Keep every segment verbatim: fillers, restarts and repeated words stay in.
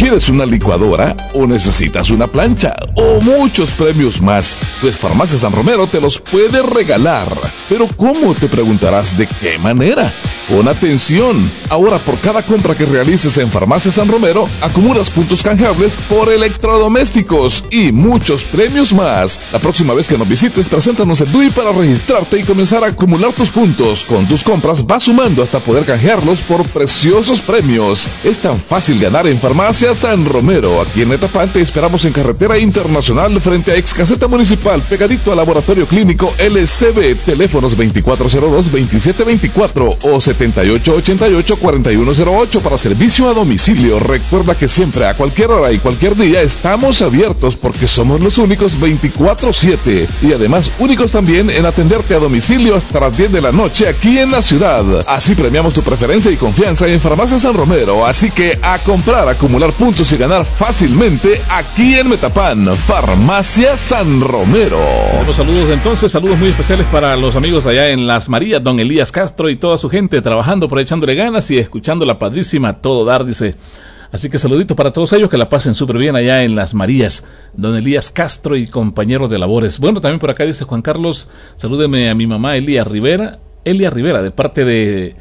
¿Quieres una licuadora o necesitas una plancha o muchos premios más? Pues Farmacia San Romero te los puede regalar. ¿Pero cómo? Te preguntarás, ¿de qué manera? Pon atención. Ahora por cada compra que realices en Farmacia San Romero, acumulas puntos canjeables por electrodomésticos y muchos premios más. La próxima vez que nos visites, preséntanos el D U I para registrarte y comenzar a acumular tus puntos. Con tus compras vas sumando hasta poder canjearlos por preciosos premios. Es tan fácil ganar en Farmacia San Romero. Aquí en Metapán te esperamos en Carretera Internacional frente a Ex Caseta Municipal, pegadito al Laboratorio Clínico L C B. Teléfonos veinticuatro cero dos, veintisiete veinticuatro o setenta y ocho ochenta y ocho, cuarenta y uno cero ocho para servicio a domicilio. Recuerda que siempre, a cualquier hora y cualquier día, estamos abiertos porque somos los únicos veinticuatro siete y además únicos también en atenderte a domicilio hasta las diez de la noche aquí en la ciudad. Así premiamos tu preferencia y confianza en Farmacia San Romero. Así que a comprar, acumular puntos y ganar fácilmente aquí en Metapán. Farmacia San Romero. Los saludos entonces, saludos muy especiales para los amigos allá en Las Marías, don Elías Castro y toda su gente trabajando por ahí, echándole ganas y escuchando la padrísima Todo Dar, dice. Así que saludito para todos ellos, que la pasen súper bien allá en Las Marías, don Elías Castro y compañeros de labores. Bueno, también por acá dice Juan Carlos, salúdeme a mi mamá Elia Rivera, Elia Rivera, de parte de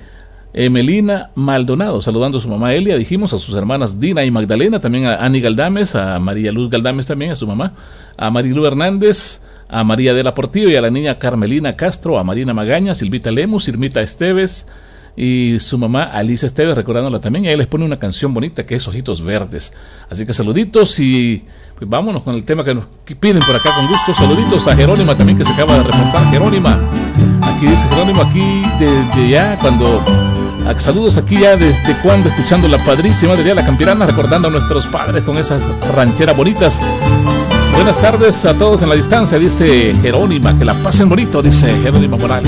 Emelina Maldonado, saludando a su mamá Elia, dijimos, a sus hermanas Dina y Magdalena, también a Ani Galdames, a María Luz Galdames también, a su mamá, a Marilu Hernández, a María de la Portillo y a la niña Carmelina Castro, a Marina Magaña, Silvita Lemus, Irmita Esteves y su mamá Alicia Esteves, recordándola también, y ahí les pone una canción bonita que es Ojitos Verdes. Así que saluditos y pues vámonos con el tema que nos piden por acá con gusto. Saluditos a Jerónima también, que se acaba de reportar. Jerónima, aquí dice Jerónimo, aquí desde ya cuando... Saludos aquí ya desde cuando, escuchando la padrísima de La Campirana, recordando a nuestros padres con esas rancheras bonitas. Buenas tardes a todos en la distancia, dice Jerónima, que la pasen bonito, dice Jerónima Morales.